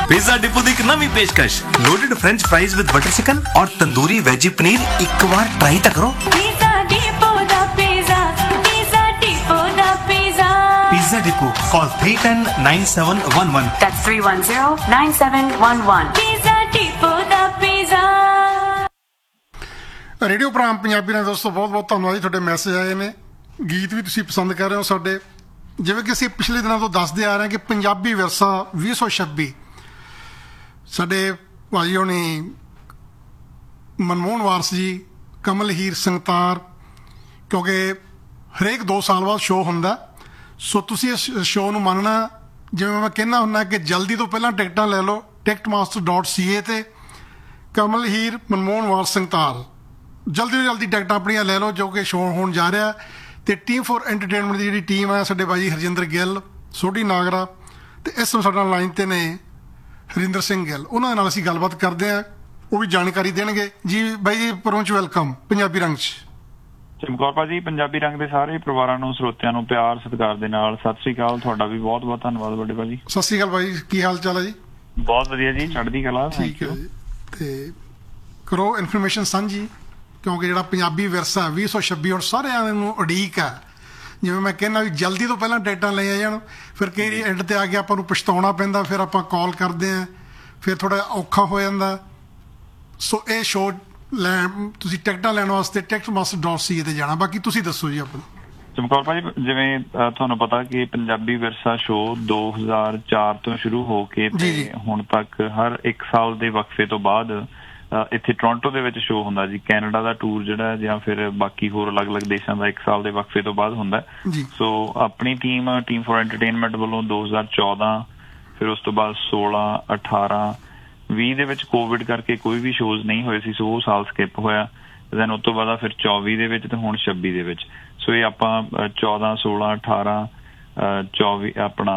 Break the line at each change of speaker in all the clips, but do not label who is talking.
Pizza depot दी एक नवी पेशकश loaded French fries with butter chicken और तंदूरी वेजी पनीर एक बार ट्राई तक करो।
पिज़्ज़ा डिपो दा पिज़्ज़ा, पिज़्ज़ा डिपो दा pizza.
Pizza depot call 310-9711।
That's 310-9711। Pizza depot दा पिज़्ज़ा।
ਰੇਡੀਓ ਪ੍ਰੋਗਰਾਮ ਪੰਜਾਬੀ ਨਾਲ ਦੋਸਤੋ ਬਹੁਤ ਬਹੁਤ ਧੰਨਵਾਦ ਜੀ। ਤੁਹਾਡੇ ਮੈਸੇਜ ਆਏ ਨੇ, ਗੀਤ ਵੀ ਤੁਸੀਂ ਪਸੰਦ ਕਰ ਰਹੇ ਹੋ ਸਾਡੇ। ਜਿਵੇਂ ਕਿ ਅਸੀਂ ਪਿਛਲੇ ਦਿਨਾਂ ਤੋਂ ਦੱਸਦੇ ਆ ਰਹੇ ਹਾਂ ਕਿ ਪੰਜਾਬੀ ਵਿਰਸਾ 2026 ਸਾਡੇ ਭਾਈ ਹੋਣੀ ਮਨਮੋਹਨ ਵਾਰਸ ਜੀ, ਕਮਲ ਹੀਰ ਸੰਗਤਾਰ, ਕਿਉਂਕਿ ਹਰੇਕ 2 ਸਾਲ ਬਾਅਦ ਸ਼ੋਅ ਹੁੰਦਾ, ਸੋ ਤੁਸੀਂ ਇਸ ਸ਼ੋਅ ਨੂੰ ਮੰਨਣਾ। ਜਿਵੇਂ ਮੈਂ ਕਹਿੰਦਾ ਹੁੰਦਾ ਕਿ ਜਲਦੀ ਤੋਂ ਪਹਿਲਾਂ ਟਿਕਟਾਂ ਲੈ ਲਓ ticketmaster.ca 'ਤੇ। ਕਮਲ ਹੀਰ ਮਨਮੋਹਨ ਵਾਰਸ ਸੰਗਤਾਰ, ਜਲਦੀ ਤੋਂ ਜਲਦੀ ਟਿਕਟਾਂ ਆਪਣੀਆਂ ਲੈ ਲਓ, ਜੋ ਕਿ ਸ਼ੋਅ ਹੋਣ ਜਾ ਰਿਹਾ। ਅਤੇ ਟੀਮ ਫੋਰ ਐਂਟਰਟੇਨਮੈਂਟ ਦੀ ਜਿਹੜੀ ਟੀਮ ਹੈ, ਸਾਡੇ ਬਾਈ ਹਰਜਿੰਦਰ ਗਿੱਲ, ਸੋਢੀ ਨਾਗਰਾ, ਅਤੇ ਇਸ ਸਮੇਂ ਸਾਡੇ ਨਾਲ ਲਾਈਨ 'ਤੇ ਨੇ ਹਰਿੰਦਰ ਸਿੰਘ ਗਿੱਲ। ਉਹਨਾਂ ਦੇ ਨਾਲ ਅਸੀਂ ਗੱਲਬਾਤ ਕਰਦੇ ਹਾਂ, ਉਹ ਵੀ ਜਾਣਕਾਰੀ ਦੇਣਗੇ ਜੀ। ਬਾਈ ਜੀ ਪਰੋਂਚ ਵੈਲਕਮ ਪੰਜਾਬੀ ਰੰਗ 'ਚ।
ਚਮਕੌਰ ਭਾਜੀ, ਪੰਜਾਬੀ ਰੰਗ ਦੇ ਸਾਰੇ ਪਰਿਵਾਰਾਂ ਨੂੰ, ਸਰੋਤਿਆਂ ਨੂੰ ਪਿਆਰ ਸਤਿਕਾਰ ਦੇ ਨਾਲ ਸਤਿ ਸ੍ਰੀ ਅਕਾਲ। ਤੁਹਾਡਾ ਵੀ ਬਹੁਤ ਬਹੁਤ ਧੰਨਵਾਦ ਵੱਡੇ ਭਾਜੀ।
ਸਤਿ ਸ੍ਰੀ ਅਕਾਲ ਬਾਈ, ਕੀ ਹਾਲ ਚਾਲ ਹੈ ਜੀ?
ਬਹੁਤ ਵਧੀਆ ਜੀ, ਚੜ੍ਹਦੀ ਕਲਾ।
ਠੀਕ ਹੈ ਜੀ। ਅਤੇ ਕਰੋ ਇਨਫੋਰਮੇਸ਼ਨ ਸਾਂਝੀ, ਕਿਉਂਕਿ ਜਿਹੜਾ ਪੰਜਾਬੀ ਵਿਰਸਾ 2026 ਹੁਣ ਸਾਰਿਆਂ ਨੂੰ ਉਡੀਕ ਹੈ। ਜਿਵੇਂ ਮੈਂ ਕਹਿੰਦਾ ਵੀ ਜਲਦੀ ਤੋਂ ਪਹਿਲਾਂ ਟਿਕਟਾਂ ਲਈਆਂ ਜਾਣ, ਫਿਰ ਕਈ ਐਂਡ 'ਤੇ ਆ ਕੇ ਆਪਾਂ ਨੂੰ ਪਛਤਾਉਣਾ ਪੈਂਦਾ, ਫਿਰ ਆਪਾਂ ਕਾਲ ਕਰਦੇ ਹਾਂ, ਫਿਰ ਥੋੜ੍ਹਾ ਔਖਾ ਹੋ ਜਾਂਦਾ। ਸੋ ਇਹ ਸ਼ੋਅ ਤੁਸੀਂ ਟਿਕਟਾਂ ਲੈਣ ਵਾਸਤੇ ticketmaster.ca 'ਤੇ ਜਾਣਾ। ਬਾਕੀ ਤੁਸੀਂ ਦੱਸੋ ਜੀ ਆਪਣਾ।
ਚਮਕੌਰ ਭਾਜੀ, ਜਿਵੇਂ ਤੁਹਾਨੂੰ ਪਤਾ ਕਿ ਪੰਜਾਬੀ ਵਿਰਸਾ ਸ਼ੋਅ 2004 ਤੋਂ ਸ਼ੁਰੂ ਹੋ ਕੇ ਹੁਣ ਤੱਕ ਹਰ 1 ਸਾਲ ਦੇ ਵਕਫੇ ਤੋਂ ਬਾਅਦ ਇੱਥੇ ਟੋਰਾਂਟੋ ਦੇ ਵਿੱਚ ਸ਼ੋਅ ਹੁੰਦਾ ਜੀ। ਕੈਨੇਡਾ ਦਾ ਟੂਰ ਜਿਹੜਾ ਜਾਂ ਫਿਰ ਬਾਕੀ ਹੋਰ ਅਲੱਗ-ਅਲੱਗ ਦੇਸ਼ਾਂ ਦਾ 1 ਸਾਲ ਦੇ ਵਕਫੇ ਤੋਂ ਬਾਅਦ ਹੁੰਦਾ। ਸੋ ਆਪਣੀ ਟੀਮ ਫੋਰ ਐਂਟਰਟੇਨਮੈਂਟ ਵੱਲੋਂ 2014, ਫਿਰ ਉਸ ਤੋਂ ਬਾਅਦ 16, 18, 20 ਦੇ ਵਿੱਚ ਕੋਵਿਡ ਕਰਕੇ ਕੋਈ ਵੀ ਸ਼ੋਜ਼ ਨਹੀਂ ਹੋਏ ਸੀ, ਸੋ ਉਹ ਸਾਲ ਸਕਿਪ ਹੋਇਆ। ਦੈਨ ਉਸ ਤੋਂ ਬਾਅਦ ਫਿਰ 24 ਦੇ ਵਿੱਚ ਤੇ ਹੁਣ 26 ਦੇ ਵਿੱਚ। ਸੋ ਇਹ ਆਪਾਂ 14, 16, 18, 24 ਆਪਣਾ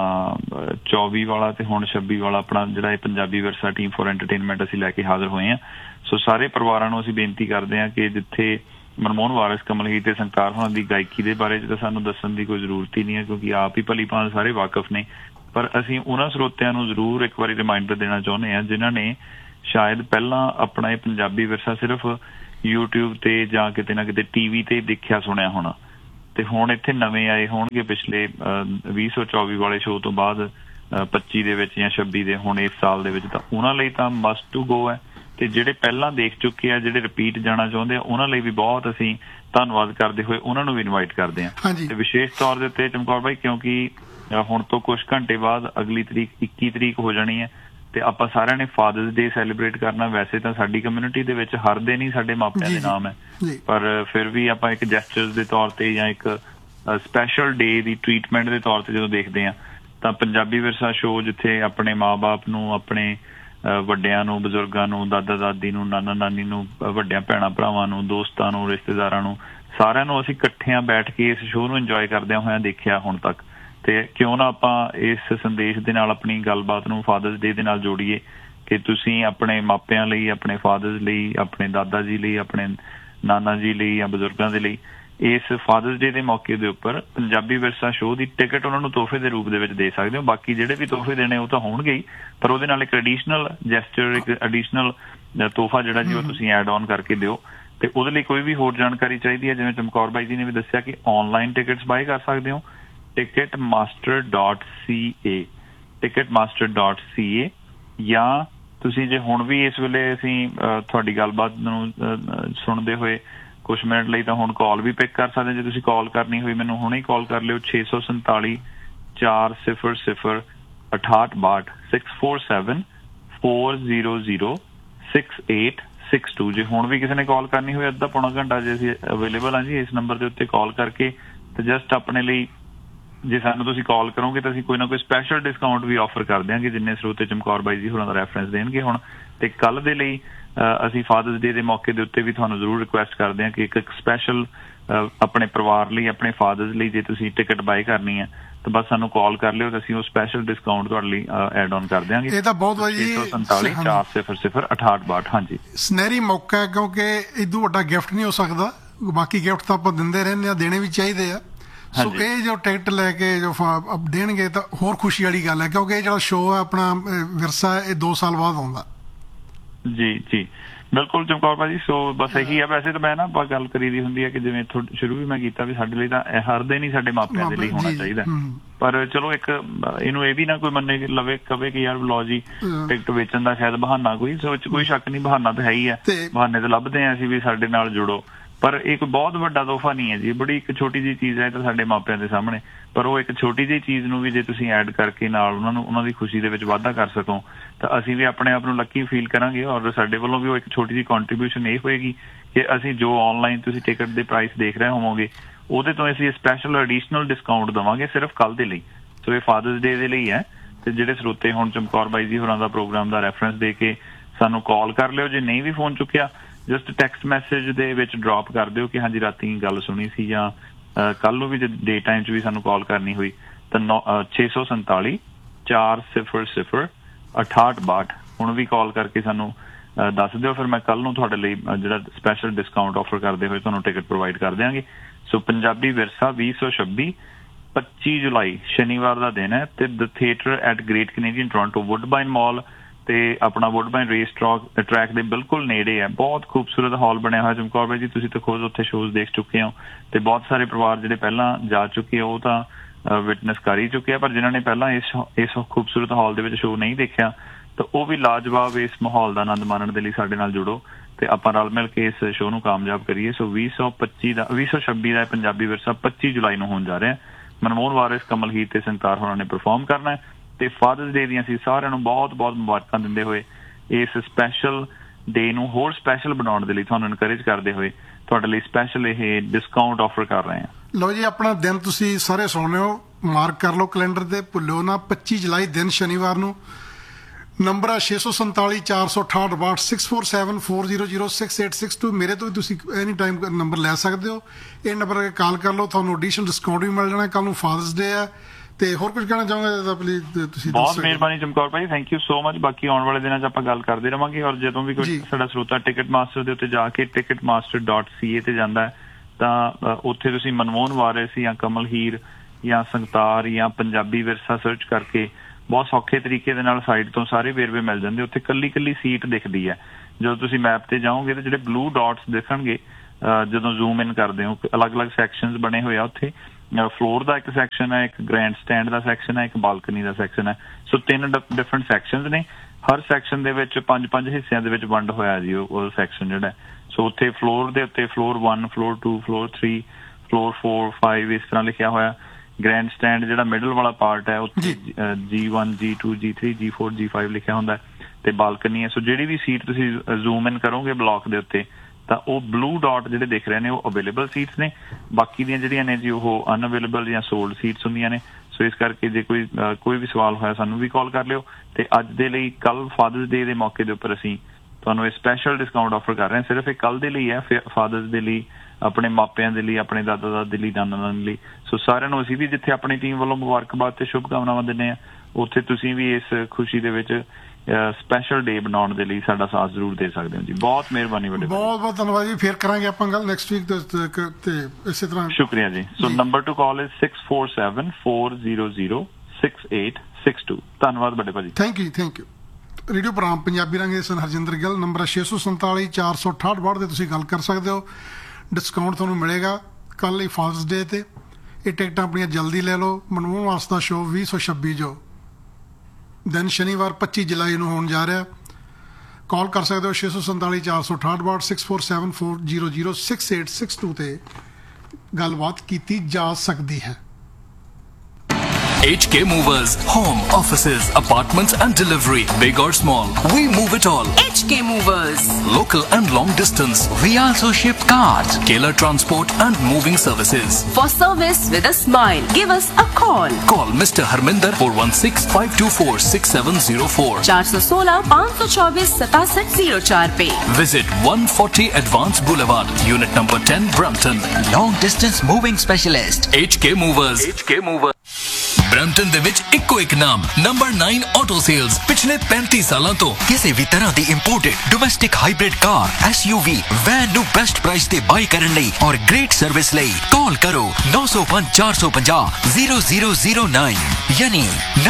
24 ਵਾਲਾ ਤੇ ਹੁਣ 26 ਵਾਲਾ ਆਪਣਾ ਜਿਹੜਾ ਇਹ ਪੰਜਾਬੀ ਵਿਰਸਾ ਟੀਮ ਫੋਰ ਐਂਟਰਟੇਨਮੈਂਟ ਅਸੀਂ ਲੈ ਕੇ ਹਾਜ਼ਰ ਹੋਏ ਹਾਂ। ਸੋ ਸਾਰੇ ਪਰਿਵਾਰਾਂ ਨੂੰ ਅਸੀਂ ਬੇਨਤੀ ਕਰਦੇ ਹਾਂ ਕਿ ਜਿੱਥੇ ਮਨਮੋਹਨ ਵਾਰਿਸ, ਕਮਲ ਹੀਰ ਤੇ ਸੰਗਤਾਰ ਹੋਣਾ ਦੀ ਗਾਇਕੀ ਦੇ ਬਾਰੇ ਤਾਂ ਸਾਨੂੰ ਦੱਸਣ ਦੀ ਕੋਈ ਜ਼ਰੂਰਤ ਹੀ ਨਹੀਂ ਹੈ, ਕਿਉਂਕਿ ਆਪ ਹੀ ਭਲੀ ਭਾਂਤ ਸਾਰੇ ਵਾਕਫ ਨੇ। ਪਰ ਅਸੀਂ ਉਹਨਾਂ ਸਰੋਤਿਆਂ ਨੂੰ ਜ਼ਰੂਰ ਇੱਕ ਵਾਰੀ ਰਿਮਾਈਂਡਰ ਦੇਣਾ ਚਾਹੁੰਦੇ ਹਾਂ ਜਿਨ੍ਹਾਂ ਨੇ ਸ਼ਾਇਦ ਪਹਿਲਾਂ ਆਪਣਾ ਇਹ ਪੰਜਾਬੀ ਵਿਰਸਾ ਸਿਰਫ YouTube ਤੇ ਜਾਂ ਕਿਤੇ ਨਾ ਕਿਤੇ TV ਤੇ ਦੇਖਿਆ ਸੁਣਿਆ ਹੋਣਾ, ਤੇ ਹੁਣ ਇੱਥੇ ਨਵੇਂ ਆਏ ਹੋਣਗੇ ਪਿਛਲੇ 2024 ਵਾਲੇ ਸ਼ੋਅ ਤੋਂ ਬਾਅਦ 25 ਦੇ ਵਿੱਚ ਜਾਂ 26 ਦੇ ਹੁਣ ਇਸ ਸਾਲ ਦੇ ਵਿੱਚ, ਤਾਂ ਉਹਨਾਂ ਲਈ ਤਾਂ ਮਸਟ ਟੂ ਗੋ ਹੈ। ਤੇ ਜਿਹੜੇ ਪਹਿਲਾਂ ਦੇਖ ਚੁੱਕੇ ਆ, ਜਿਹੜੇ ਰਿਪੀਟ ਜਾਣਾ ਚਾਹੁੰਦੇ ਆ, ਉਹਨਾਂ ਲਈ ਵੀ ਬਹੁਤ ਅਸੀਂ ਧੰਨਵਾਦ ਕਰਦੇ ਹੋਏ ਉਹਨਾਂ ਨੂੰ ਵੀ ਇਨਵਾਈਟ ਕਰਦੇ ਹਾਂ। ਤੇ ਵਿਸ਼ੇਸ਼ ਤੌਰ ਦੇ ਉੱਤੇ ਚਮਕੌਰ ਭਾਈ, ਕਿਉਂਕਿ ਹੁਣ ਤੋਂ ਕੁਛ ਘੰਟੇ ਬਾਅਦ ਅਗਲੀ ਤਰੀਕ 21 ਤਰੀਕ ਹੋ ਜਾਣੀ ਹੈ, ਤੇ ਆਪਾਂ ਸਾਰਿਆਂ ਨੇ ਫਾਦਰਸ ਡੇ ਸੈਲੀਬ੍ਰੇਟ ਕਰਨਾ। ਵੈਸੇ ਤਾਂ ਸਾਡੀ ਕਮਿਊਨਿਟੀ ਦੇ ਵਿੱਚ ਹਰ ਦਿਨ ਹੀ ਸਾਡੇ ਮਾਪਿਆਂ ਦੇ ਨਾਮ ਹੈ, ਪਰ ਫਿਰ ਵੀ ਆਪਾਂ ਇੱਕ ਜੈਸਚਰਸ ਦੇ ਤੌਰ ਤੇ ਜਾਂ ਇੱਕ ਸਪੈਸ਼ਲ ਡੇ ਦੀ ਟ੍ਰੀਟਮੈਂਟ ਦੇ ਤੌਰ ਤੇ ਜਦੋਂ ਦੇਖਦੇ ਹਾਂ, ਤਾਂ ਪੰਜਾਬੀ ਵਿਰਸਾ ਸ਼ੋਅ ਜਿੱਥੇ ਆਪਣੇ ਮਾਂ-ਬਾਪ ਨੂੰ, ਆਪਣੇ ਵੱਡਿਆਂ ਨੂੰ, ਬਜ਼ੁਰਗਾਂ ਨੂੰ, ਦਾਦਾ ਦਾਦੀ ਨੂੰ, ਨਾਨਾ ਨਾਨੀ ਨੂੰ, ਵੱਡਿਆਂ ਭੈਣਾਂ ਭਰਾਵਾਂ ਨੂੰ, ਦੋਸਤਾਂ ਨੂੰ, ਰਿਸ਼ਤੇਦਾਰਾਂ ਨੂੰ, ਸਾਰਿਆਂ ਨੂੰ ਅਸੀਂ ਇਕੱਠਿਆਂ ਬੈਠ ਕੇ ਇਸ ਸ਼ੋਅ ਨੂੰ ਇੰਜੋਏ ਕਰਦਿਆਂ ਹੋਇਆਂ ਦੇਖਿਆ ਹੁਣ ਤੱਕ। ਤੇ ਕਿਉਂ ਨਾ ਆਪਾਂ ਇਸ ਸੰਦੇਸ਼ ਦੇ ਨਾਲ ਆਪਣੀ ਗੱਲਬਾਤ ਨੂੰ ਫਾਦਰਸ ਡੇ ਦੇ ਨਾਲ ਜੋੜੀਏ ਕਿ ਤੁਸੀਂ ਆਪਣੇ ਮਾਪਿਆਂ ਲਈ, ਆਪਣੇ ਫਾਦਰਸ ਲਈ, ਆਪਣੇ ਦਾਦਾ ਜੀ ਲਈ, ਆਪਣੇ ਨਾਨਾ ਜੀ ਲਈ ਜਾਂ ਬਜ਼ੁਰਗਾਂ ਦੇ ਲਈ ਇਸ ਫਾਦਰਸ ਡੇ ਦੇ ਮੌਕੇ ਦੇ ਉੱਪਰ ਪੰਜਾਬੀ ਵਿਰਸਾ ਸ਼ੋਅ ਦੀ ਟਿਕਟ ਉਹਨਾਂ ਨੂੰ ਤੋਹਫੇ ਦੇ ਰੂਪ ਦੇ ਵਿੱਚ ਦੇ ਸਕਦੇ ਹੋ। ਬਾਕੀ ਜਿਹੜੇ ਵੀ ਤੋਹਫੇ ਦੇਣੇ ਉਹ ਤਾਂ ਹੋਣਗੇ ਹੀ, ਪਰ ਉਹਦੇ ਨਾਲ ਇੱਕ ਐਡੀਸ਼ਨਲ ਜੈਸਚਰ, ਇੱਕ ਐਡੀਸ਼ਨਲ ਤੋਹਫਾ ਜਿਹੜਾ ਜੀ ਉਹ ਤੁਸੀਂ ਐਡ ਔਨ ਕਰਕੇ ਦਿਓ। ਤੇ ਉਹਦੇ ਲਈ ਕੋਈ ਵੀ ਹੋਰ ਜਾਣਕਾਰੀ ਚਾਹੀਦੀ ਹੈ, ਜਿਵੇਂ ਚਮਕੌਰ ਬਾਈ ਜੀ ਨੇ ਵੀ ਦੱਸਿਆ ਕਿ ਔਨਲਾਈਨ ਟਿਕਟਸ ਬਾਏ ਕਰ ਸਕਦੇ ਹੋ ticketmaster.ca, ਜਾਂ ਤੁਸੀਂ ਜੇ ਹੁਣ ਵੀ ਇਸ ਵੇਲੇ ਅਸੀਂ ਤੁਹਾਡੀ ਗੱਲਬਾਤ ਨੂੰ ਸੁਣਦੇ ਹੋਏ ਕੁਛ ਮਿੰਟ ਲਈ ਤਾਂ ਹੁਣ ਕਾਲ ਵੀ ਪਿਕ ਕਰ ਸਕਦੇ। ਜੇ ਤੁਸੀਂ ਕਾਲ ਕਰਨੀ ਹੋਈ ਮੈਨੂੰ ਹੁਣੇ ਹੀ ਕਾਲ ਕਰ ਲਿਓ 647 400 6862 647 400 6862। ਜੇ ਹੁਣ ਵੀ ਕਿਸੇ ਨੇ ਕਾਲ ਕਰਨੀ ਹੋਈ ਅੱਧਾ ਪੌਣਾ ਘੰਟਾ ਜੇ ਅਸੀਂ ਅਵੇਲੇਬਲ ਹਾਂ ਜੀ ਇਸ ਨੰਬਰ ਦੇ ਉੱਤੇ ਕਾਲ ਕਰਕੇ, ਤੇ ਜਸਟ ਆਪਣੇ ਲਈ ਜੇ ਸਾਨੂੰ ਤੁਸੀਂ ਕਾਲ ਕਰੋਗੇ ਤਾਂ ਅਸੀਂ ਕੋਈ ਨਾ ਕੋਈ ਸਪੈਸ਼ਲ ਡਿਸਕਾਊਂਟ ਵੀ ਆਫਰ ਕਰ ਦਿਆਂਗੇ ਜਿੰਨੇ ਸਰੋਤੇ ਚਮਕੌਰ ਬਾਈ ਜੀ ਹੋਰਾਂ ਦਾ ਰੈਫਰੈਂਸ ਦੇਣਗੇ ਹੁਣ। ਤੇ ਕੱਲ੍ਹ ਦੇ ਲਈ ਅਸੀਂ ਫਾਦਰਸ ਡੇ ਦੇ ਮੌਕੇ ਦੇ ਉੱਤੇ ਵੀ ਤੁਹਾਨੂੰ ਜ਼ਰੂਰ ਰਿਕੁਐਸਟ ਕਰਦੇ ਹਾਂ ਕਿ ਇੱਕ ਸਪੈਸ਼ਲ ਆਪਣੇ ਪਰਿਵਾਰ ਲਈ, ਆਪਣੇ ਫਾਦਰਸ ਲਈ ਜੇ ਤੁਸੀਂ ਟਿਕਟ ਬਾਏ ਕਰਨੀ ਹੈ ਤਾਂ ਬਸ ਸਾਨੂੰ ਕਾਲ ਕਰ ਲਿਓ, ਤਾਂ ਅਸੀਂ ਉਹ ਸਪੈਸ਼ਲ ਡਿਸਕਾਊਂਟ ਤੁਹਾਡੇ ਲਈ ਐਡ ਔਨ ਕਰ ਦਿਆਂਗੇ।
ਇਹ ਤਾਂ ਬਹੁਤ ਵਧੀਆ
647 400 6862। ਹਾਂਜੀ,
ਸੁਨਹਿਰੀ ਮੌਕਾ ਹੈ, ਕਿਉਂਕਿ ਇਦੋਂ ਵੱਡਾ ਗਿਫਟ ਨਹੀਂ ਹੋ ਸਕਦਾ। ਬਾਕੀ ਗਿਫਟ ਤਾਂ ਆਪਾਂ ਦਿੰਦੇ ਰਹਿੰਦੇ ਹਾਂ, ਦੇਣੇ ਵੀ ਚਾਹੀਦੇ ਆ। ਸੋ ਇਹ ਜੋ ਟਿਕਟ ਲੈ ਕੇ ਜੋ ਦੇਣਗੇ ਤਾਂ ਹੋਰ ਖੁਸ਼ੀ ਵਾਲੀ ਗੱਲ ਹੈ, ਕਿਉਂਕਿ ਇਹ ਜਿਹੜਾ ਸ਼ੋਅ ਹੈ ਆਪਣਾ ਵਿਰਸਾ, ਇਹ 2 ਸਾਲ ਬਾਅਦ ਆਉਂਦਾ।
ਜੀ ਜੀ ਬਿਲਕੁਲ ਚਮਕੌਰ ਭਾਜੀ। ਸੋ ਬਸ ਇਹੀ ਆ। ਵੈਸੇ ਤਾਂ ਮੈਂ ਨਾ ਆਪਾਂ ਗੱਲ ਕਰੀ ਦੀ ਹੁੰਦੀ ਹੈ ਕਿ ਜਿਵੇਂ ਸ਼ੁਰੂ ਵੀ ਮੈਂ ਕੀਤਾ ਵੀ ਸਾਡੇ ਲਈ ਤਾਂ ਹਰ ਦਿਨ ਹੀ ਸਾਡੇ ਮਾਪਿਆਂ ਦੇ ਲਈ ਹੋਣਾ ਚਾਹੀਦਾ, ਪਰ ਚਲੋ ਇੱਕ ਇਹਨੂੰ ਇਹ ਵੀ ਨਾ ਕੋਈ ਮੰਨੇ ਲਵੇ ਕਵੇ ਕਿ ਯਾਰ ਲਓ ਜੀ ਟਿਕਟ ਵੇਚਣ ਦਾ ਸ਼ਾਇਦ ਬਹਾਨਾ ਕੋਈ ਸ਼ੱਕ ਨਹੀਂ, ਬਹਾਨਾ ਤਾਂ ਹੈ ਹੀ ਹੈ, ਬਹਾਨੇ ਤਾਂ ਲੱਭਦੇ ਆ ਅਸੀਂ ਵੀ ਸਾਡੇ ਨਾਲ ਜੁੜੋ, ਪਰ ਇਹ ਕੋਈ ਬਹੁਤ ਵੱਡਾ ਤੋਹਫਾ ਨਹੀਂ ਹੈ ਜੀ। ਬੜੀ ਇੱਕ ਛੋਟੀ ਜਿਹੀ ਚੀਜ਼ ਹੈ ਤਾਂ ਸਾਡੇ ਮਾਪਿਆਂ ਦੇ ਸਾਹਮਣੇ, ਪਰ ਉਹ ਇੱਕ ਛੋਟੀ ਜਿਹੀ ਚੀਜ਼ ਨੂੰ ਵੀ ਜੇ ਤੁਸੀਂ ਐਡ ਕਰਕੇ ਨਾਲ ਉਹਨਾਂ ਦੀ ਖੁਸ਼ੀ ਦੇ ਵਿੱਚ ਵਾਧਾ ਕਰ ਸਕੋ ਤਾਂ ਅਸੀਂ ਵੀ ਆਪਣੇ ਆਪ ਨੂੰ ਲੱਕੀ ਫੀਲ ਕਰਾਂਗੇ, ਔਰ ਸਾਡੇ ਵੱਲੋਂ ਵੀ ਉਹ ਇੱਕ ਛੋਟੀ ਜਿਹੀ ਕੰਟਰੀਬਿਊਸ਼ਨ ਇਹ ਹੋਏਗੀ ਕਿ ਅਸੀਂ ਜੋ ਆਨਲਾਈਨ ਤੁਸੀਂ ਟਿਕਟ ਦੇ ਪ੍ਰਾਈਸ ਦੇਖ ਰਹੇ ਹੋਵੋਗੇ ਉਹਦੇ ਤੋਂ ਅਸੀਂ ਸਪੈਸ਼ਲ ਐਡੀਸ਼ਨਲ ਡਿਸਕਾਊਂਟ ਦੇਵਾਂਗੇ ਸਿਰਫ ਕੱਲ ਦੇ ਲਈ। ਸੋ ਇਹ ਫਾਦਰਸ ਡੇ ਦੇ ਲਈ ਹੈ, ਤੇ ਜਿਹੜੇ ਸਰੋਤੇ ਹੁਣ ਚਮਕੌਰ ਬਾਈ ਜੀ ਹੋਰਾਂ ਦਾ ਪ੍ਰੋਗਰਾਮ ਦਾ ਰੈਫਰੈਂਸ ਦੇ ਕੇ ਸਾਨੂੰ ਕਾਲ ਕਰ ਲਿਓ, ਜੇ ਨਹੀਂ ਵੀ ਫੋਨ ਚੁੱਕਿਆ ਜਸਟ ਟੈਕਸਟ ਮੈਸੇਜ ਦੇ ਵਿੱਚ ਡ੍ਰੌਪ ਕਰ ਦਿਓ ਕਿ ਹਾਂਜੀ ਰਾਤੀ ਗੱਲ ਸੁਣੀ ਸੀ, ਜਾਂ ਕੱਲ ਨੂੰ ਵੀ ਜੇ ਡੇ ਟਾਈਮ 'ਚ ਵੀ ਸਾਨੂੰ ਕਾਲ ਕਰਨੀ ਹੋਈ ਤਾਂ 647 400 6862 ਹੁਣ ਵੀ ਕਾਲ ਕਰਕੇ ਸਾਨੂੰ ਦੱਸ ਦਿਓ, ਫਿਰ ਮੈਂ ਕੱਲ ਨੂੰ ਤੁਹਾਡੇ ਲਈ ਜਿਹੜਾ ਸਪੈਸ਼ਲ ਡਿਸਕਾਊਂਟ ਆਫਰ ਕਰਦੇ ਹੋਏ ਤੁਹਾਨੂੰ ਟਿਕਟ ਪ੍ਰੋਵਾਈਡ ਕਰ ਦਿਆਂਗੇ। ਸੋ ਪੰਜਾਬੀ ਵਿਰਸਾ 2026 25 ਜੁਲਾਈ ਸ਼ਨੀਵਾਰ ਦਾ ਦਿਨ ਹੈ, ਤੇ ਦ theatre at great Canadian Toronto ਵੁੱਡਬਾਈਨ ਮਾਲ ਤੇ ਆਪਣਾ ਵੁੱਡਬਾਈਨ ਰੇਸ ਟਰੈਕ ਦੇ ਬਿਲਕੁਲ ਨੇੜੇ ਹੈ। ਬਹੁਤ ਖੂਬਸੂਰਤ ਹਾਲ ਬਣਿਆ ਹੋਇਆ ਚਮਕੌਰ ਬਾਈ ਜੀ, ਤੁਸੀਂ ਤਾਂ ਖੁਦ ਉੱਥੇ ਸ਼ੋਜ਼ ਦੇਖ ਚੁੱਕੇ ਹੋ, ਤੇ ਬਹੁਤ ਸਾਰੇ ਪਰਿਵਾਰ ਜਿਹੜੇ ਪਹਿਲਾਂ ਜਾ ਚੁੱਕੇ ਉਹ ਤਾਂ ਵਿਟਨੈਸ ਕਰ ਹੀ ਚੁੱਕੇ ਆ, ਪਰ ਜਿਨ੍ਹਾਂ ਨੇ ਪਹਿਲਾਂ ਇਸ ਖੂਬਸੂਰਤ ਹਾਲ ਦੇ ਵਿੱਚ ਸ਼ੋਅ ਨਹੀਂ ਦੇਖਿਆ ਤਾਂ ਉਹ ਵੀ ਲਾਜਵਾਬ ਇਸ ਮਾਹੌਲ ਦਾ ਆਨੰਦ ਮਾਣਨ ਦੇ ਲਈ ਸਾਡੇ ਨਾਲ ਜੁੜੋ ਤੇ ਆਪਾਂ ਰਲ ਮਿਲ ਕੇ ਇਸ ਸ਼ੋਅ ਨੂੰ ਕਾਮਯਾਬ ਕਰੀਏ। ਸੋ 2026 ਦਾ ਪੰਜਾਬੀ ਵਿਰਸਾ 25 ਜੁਲਾਈ ਨੂੰ ਹੋਣ ਜਾ ਰਿਹਾ। ਮਨਮੋਹਨ ਵਾਰਿਸ, ਕਮਲਹੀਰ ਤੇ ਸੰਤਾਰ ਹੋਰਾਂ ਨੇ ਪਰਫਾਰਮ ਕਰਨਾ ਹੈ, ਤੇ ਫਾਦਰਸ ਡੇ ਦੀਆਂ ਅਸੀਂ ਸਾਰਿਆਂ ਨੂੰ ਬਹੁਤ ਬਹੁਤ ਮੁਬਾਰਕਾਂ ਦਿੰਦੇ ਹੋਏ ਇਸ ਸਪੈਸ਼ਲ ਡੇ ਨੂੰ ਹੋਰ ਸਪੈਸ਼ਲ ਬਣਾਉਣ ਦੇ ਲਈ ਤੁਹਾਨੂੰ ਇਨਕਰੇਜ ਕਰਦੇ ਹੋਏ ਤੁਹਾਡੇ ਲਈ ਸਪੈਸ਼ਲ ਇਹ ਡਿਸਕਾਊਂਟ ਆਫਰ ਕਰ ਰਹੇ ਹਾਂ।
ਲਓ ਜੀ, ਆਪਣਾ ਦਿਨ ਤੁਸੀਂ ਸਾਰੇ ਸੁਣਨੇ ਹੋ, ਮਾਰਕ ਕਰ ਲਓ ਕੈਲੰਡਰ ਤੇ, ਭੁੱਲਿਓ ਨਾ 25 ਜੁਲਾਈ ਦਿਨ ਸ਼ਨੀਵਾਰ ਨੂੰ। ਨੰਬਰ ਆ 647 468 647 400 6862। ਮੇਰੇ ਤੋਂ ਵੀ ਤੁਸੀਂ ਐਨੀ ਟਾਈਮ ਨੰਬਰ ਲੈ ਸਕਦੇ ਹੋ, ਇਹ ਨੰਬਰ ਤੇ ਕਾਲ ਕਰ ਲਓ, ਤੁਹਾਨੂੰ ਐਡੀਸ਼ਨਲ ਡਿਸਕਾਊਂਟ ਵੀ ਮਿਲ ਜਾਣਾ। ਕੱਲ ਨੂੰ ਫਾਦਰਸ ਡੇ ਹੈ, ਤੇ ਹੋਰ ਕੁਝ ਕਹਿਣਾ ਚਾਹੋਗੇ ਤਾਂ ਪਲੀਜ਼ ਤੁਸੀਂ।
ਬਹੁਤ ਮਿਹਰਬਾਨੀ ਚਮਕੌਰ ਭਾਈ, ਥੈਂਕ ਯੂ ਸੋ ਮਚ। ਬਾਕੀ ਆਉਣ ਵਾਲੇ ਦਿਨਾਂ 'ਚ ਆਪਾਂ ਗੱਲ ਕਰਦੇ ਰਵਾਂਗੇ, ਔਰ ਜਦੋਂ ਵੀ ਕੋਈ ਸਾਡਾ ਸਰੋਤਾ ਟਿਕਟ ਮਾਸਟਰ ਦੇ ਉੱਤੇ ਜਾ ਕੇ ticketmaster.ca ਤੇ ਜਾਂਦਾ ਹੈ ਤਾਂ ਉੱਥੇ ਤੁਸੀਂ ਮਨਮੋਹਨ ਵਾਰਿਸ ਜਾਂ ਕਮਲਹੀਰ ਜਾਂ ਸੰਗਤਾਰ ਜਾਂ ਪੰਜਾਬੀ ਵਿਰਸਾ ਸਰਚ ਕਰਕੇ ਬਹੁਤ ਸੌਖੇ ਤਰੀਕੇ ਦੇ ਨਾਲ ਸਾਈਟ ਤੋਂ ਸਾਰੇ ਵੇਰਵੇ ਮਿਲ ਜਾਂਦੇ। ਉੱਥੇ ਕੱਲੀ ਸੀਟ ਦਿਖਦੀ ਹੈ। ਜਦੋਂ ਤੁਸੀਂ ਮੈਪ ਤੇ ਜਾਓਗੇ ਤਾਂ ਜਿਹੜੇ ਬਲੂ ਡਾਟਸ ਦਿਖਣਗੇ ਜਦੋਂ ਜ਼ੂਮ ਇਨ ਕਰਦੇ ਹੋ, ਅਲੱਗ-ਅਲੱਗ ਸੈਕਸ਼ਨਸ ਬਣੇ ਹੋਏ ਆ ਉੱਥੇ। ਫਲੋਰ ਦਾ ਇੱਕ ਸੈਕਸ਼ਨ ਹੈ, ਇੱਕ ਗ੍ਰੈਂਡ ਸਟੈਂਡ ਦਾ ਸੈਕਸ਼ਨ ਹੈ, ਇੱਕ ਬਾਲਕਨੀ ਦਾ ਸੈਕਸ਼ਨ ਹੈ। ਸੋ 3 ਡਿਫਰੈਂਟ ਸੈਕਸ਼ਨਸ ਨੇ, ਹਰ ਸੈਕਸ਼ਨ ਦੇ ਵਿੱਚ 5 ਹਿੱਸਿਆਂ ਦੇ ਵਿੱਚ ਵੰਡ ਹੋਇਆ ਜੀ ਉਹ ਸੈਕਸ਼ਨ ਜਿਹੜਾ। ਸੋ ਉੱਥੇ ਫਲੋਰ ਦੇ ਉੱਤੇ ਫਲੋਰ 1, ਫਲੋਰ 2, ਫਲੋਰ 3, ਫਲੋਰ 4, 5 ਇਸ ਤਰ੍ਹਾਂ ਲਿਖਿਆ ਹੋਇਆ। ਗ੍ਰੈਂਡ ਸਟੈਂਡ ਜਿਹੜਾ ਮਿਡਲ ਵਾਲਾ ਪਾਰਟ ਹੈ ਉੱਥੇ G1, G2, G3, G4, G5 ਲਿਖਿਆ ਹੁੰਦਾ, ਤੇ ਬਾਲਕਨੀ ਹੈ। ਸੋ ਜਿਹੜੀ ਵੀ ਸੀਟ ਤੁਸੀਂ ਜ਼ੂਮ ਇਨ ਕਰੋਗੇ ਬਲੌਕ ਦੇ ਉੱਤੇ ਤਾਂ ਉਹ ਬਲੂ ਡਾਟ ਜਿਹੜੇ ਦਿਖ ਰਹੇ ਨੇ ਉਹ ਅਵੇਲੇਬਲ ਸੀਟਸ ਨੇ, ਬਾਕੀ ਦੀਆਂ ਜਿਹੜੀਆਂ ਨੇ ਜੀ ਉਹ ਅਨਅਵੇਲੇਬਲ ਜਾਂ ਸੋਲਡ ਸੀਟਸ ਹੁੰਦੀਆਂ ਨੇ। ਸੋ ਇਸ ਕਰਕੇ ਜੇ ਕੋਈ ਵੀ ਸਵਾਲ ਹੋਇਆ ਸਾਨੂੰ ਵੀ ਕਾਲ ਕਰ ਲਿਓ। ਤੇ ਅੱਜ ਦੇ ਲਈ ਕੱਲ ਫਾਦਰਸ ਡੇ ਦੇ ਮੌਕੇ ਦੇ ਉੱਪਰ ਅਸੀਂ ਤੁਹਾਨੂੰ ਇਹ ਸਪੈਸ਼ਲ ਡਿਸਕਾਊਂਟ ਆਫਰ ਕਰ ਰਹੇ ਹਾਂ। ਸਿਰਫ ਇਹ ਕੱਲ ਦੇ ਲਈ ਹੈ, ਫਾਦਰਸ ਦੇ ਲਈ, ਆਪਣੇ ਮਾਪਿਆਂ ਦੇ ਲਈ, ਆਪਣੇ ਦਾਦਾ ਦਾਦੀ ਲਈ, ਨਾਨਾ ਨਾਨੀ ਲਈ। ਸੋ ਸਾਰਿਆਂ ਨੂੰ ਅਸੀਂ ਵੀ ਜਿੱਥੇ ਆਪਣੀ ਟੀਮ ਵੱਲੋਂ ਮੁਬਾਰਕਬਾਦ ਤੇ ਸ਼ੁਭਕਾਮਨਾਵਾਂ ਦਿੰਦੇ ਹਾਂ, ਉੱਥੇ ਤੁਸੀਂ ਵੀ ਇਸ ਖੁਸ਼ੀ ਦੇ ਵਿੱਚ ਸਪੈਸ਼ਲ ਡੇ ਬਣਾਉਣ ਦੇ ਲਈ ਸਾਡਾ ਸਾਥ ਜ਼ਰੂਰ ਦੇ ਸਕਦੇ ਹੋ ਜੀ। ਬਹੁਤ ਮਿਹਰਬਾਨੀ, ਵੱਡੇ
ਬਹੁਤ ਧੰਨਵਾਦ ਜੀ। ਫੇਰ ਕਰਾਂਗੇ ਆਪਾਂ ਗੱਲ ਨੈਕਸਟ ਵੀਕ ਤੇ ਇਸੇ ਤਰ੍ਹਾਂ।
ਸ਼ੁਕਰੀਆ ਜੀ। ਸੋ ਨੰਬਰ ਟੂ ਕਾਲ ਇਜ਼ 647 400 6862। ਧੰਨਵਾਦ ਵੱਡੇ ਭਾਜੀ,
thank you. Radio programme Punjabi ਰੰਗ ਸਨ ਹਰਜਿੰਦਰ ਗਿੱਲ। ਨੰਬਰ 647 468 ਤੇ ਤੁਸੀਂ ਗੱਲ ਕਰ ਸਕਦੇ ਹੋ, ਡਿਸਕਾਊਂਟ ਤੁਹਾਨੂੰ ਮਿਲੇਗਾ ਕੱਲ ਲਈ ਫਾਦਰਸ ਡੇ ਤੇ। ਇਹ ਟਿਕਟਾਂ ਆਪਣੀਆਂ ਜਲਦੀ ਲੈ ਲਓ। ਮਨਮੋਹਨ ਵਾਰਿਸ ਦਾ ਸ਼ੋਅ 2026 ਜੋ ਦਿਨ ਸ਼ਨੀਵਾਰ 25 ਜੁਲਾਈ ਨੂੰ ਹੋਣ ਜਾ ਰਿਹਾ। ਕਾਲ ਕਰ ਸਕਦੇ ਹੋ 647 468 647 400 6862 ਤੇ ਗੱਲਬਾਤ ਕੀਤੀ ਜਾ ਸਕਦੀ ਹੈ।
HK Movers, home, offices, apartments and delivery, big or small, we move it all.
HK Movers,
Local and long distance.
we also ship cars.
Kailar Transport and Moving Services.
For service with a smile, give us a call.
Call Mr. Harminder 416-524-6704.
416-524-6704 पे.
Visit 140 Advance Boulevard, Unit number 10, Brampton.
Long distance moving specialist.
HK Movers. HK Movers. Brampton ਦੇ ਵਿੱਚ ਇੱਕੋ ਇੱਕ ਨਾਮ number 9 auto sales ਪਿਛਲੇ 35 ਸਾਲਾਂ ਤੋਂ
ਕਿਸੇ ਵੀ ਤਰ੍ਹਾਂ ਦੀ ਇੰਪੋਰਟਡ ਡੋਮੈਸਟਿਕ ਹਾਈਬ੍ਰਿਡ ਕਾਰ SUV ਵੈਨ ਨੂੰ ਬੈਸਟ ਪ੍ਰਾਈਸ ਤੇ ਬਾਈ ਕਰਨ ਲਈ ਔਰ ਗ੍ਰੇਟ ਸਰਵਿਸ ਲਈ ਕਾਲ ਕਰੋ 9054500009 ਯਾਨੀ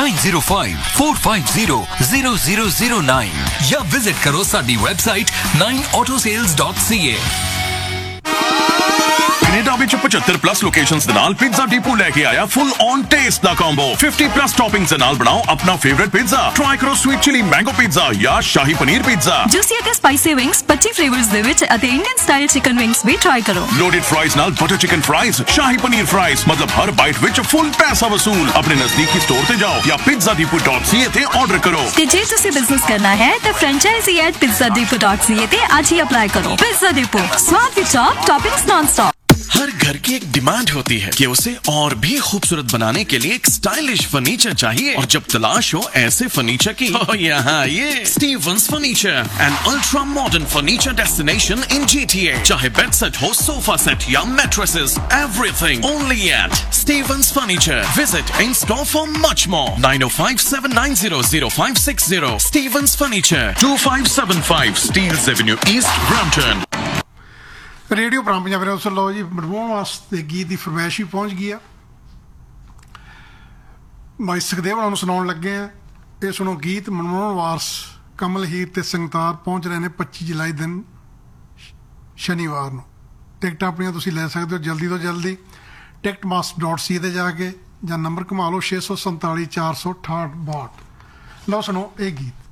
9054500009
ਜਾਂ ਵਿਜ਼ਿਟ ਕਰੋ ਸਾਡੀ ਵੈਬਸਾਈਟ 9autosales.ca।
ਕੈਨੇਡਾ ਵਿੱਚ 75 ਪਲੱਸ ਲੋਕੇਸ਼ਨਸ ਦੇ ਨਾਲ ਪੀਜ਼ਾ ਡੀਪੂ ਲੈ ਕੇ ਆਇਆ full on taste the combo 50 plus ਟੌਪਿੰਗਸ ਦੇ ਨਾਲ ਬਣਾਓ ਆਪਣਾ ਫੇਵਰਿਟ ਪੀਜ਼ਾ। ਟਰਾਈ ਕਰੋ ਸਵੀਟ ਚਿਲੀ ਮੈਂਗੋ ਪੀਜ਼ਾ ਜਾਂ ਸ਼ਾਹੀ ਪਨੀਰ ਪੀਜ਼ਾ।
ਜੂਸੀ ਅਤੇ ਸਪਾਈਸੀ ਵਿੰਗਸ 25 ਫਲੇਵਰਸ ਦੇ ਵਿੱਚ ਅਤੇ ਇੰਡੀਅਨ ਸਟਾਈਲ ਚਿਕਨ ਵਿੰਗਸ ਵੀ ਟਰਾਈ ਕਰੋ।
ਲੋਡਡ ਫਰਾਈਜ਼ ਨਾਲ butter chicken fries, shahi paneer fries, ਮਤਲਬ ਹਰ ਬਾਈਟ ਵਿੱਚ ਫੁੱਲ ਪੈਸਾ ਵਸੂਲ। ਆਪਣੇ ਨਜ਼ਦੀਕੀ ਸਟੋਰ ਤੇ ਜਾਓ ਜਾਂ pizzadepot.ca ਤੇ ਆਰਡਰ ਕਰੋ।
ਤੇ ਜੇ ਤੁਸੀਂ ਬਿਜ਼ਨਸ ਕਰਨਾ ਹੈ ਤਾਂ franchisee@pizzadepot.ca ਤੇ ਅੱਜ ਹੀ ਅਪਲਾਈ ਕਰੋ। ਪਿਜ਼ਾ ਡਿਪੋ, स्वाद विचार, टॉपिंग्स नॉन स्टॉप।
हर घर की एक डिमांड होती है कि उसे और भी खूबसूरत बनाने के लिए एक स्टाइलिश फर्नीचर चाहिए, और जब तलाश हो ऐसे फर्नीचर की, यहाँ ये Stevens furniture, an ultra modern furniture destination in GTA। चाहे बेड सेट हो, सोफा सेट या mattresses, everything only eight Stevens furniture. Visit in store for much more. 9057900560 Stevens furniture, 2575 steels Avenue east, Brampton.
Radio ਪ੍ਰਾਮ Punjabi ਉਸ ਲਓ ਜੀ ਮਨਮੋਹਨ ਵਾਸਤੇ ਗੀਤ ਦੀ ਫਰਮਾਇਸ਼ ਵੀ ਪਹੁੰਚ ਗਈ ਆ। ਮਾਈ ਸੁਖਦੇਵ ਨੂੰ ਸੁਣਾਉਣ ਲੱਗੇ ਆ। ਇਹ ਸੁਣੋ ਗੀਤ ਮਨਮੋਹਨ ਵਾਰਸ, ਕਮਲ ਹੀਰ ਤੇ ਸੰਗਤਾਰ ਪਹੁੰਚ ਰਹੇ ਨੇ 25 ਜੁਲਾਈ ਦਿਨ ਸ਼ਨੀਵਾਰ ਨੂੰ। ਟਿਕਟਾਂ ਆਪਣੀਆਂ ਤੁਸੀਂ ਲੈ ਸਕਦੇ ਹੋ ਜਲਦੀ ਤੋਂ ਜਲਦੀ ticketmaster.ca ਤੇ ਜਾ ਕੇ, ਜਾਂ ਨੰਬਰ ਘੁਮਾ ਲਓ 647 468 62। ਲਓ ਸੁਣੋ ਇਹ ਗੀਤ।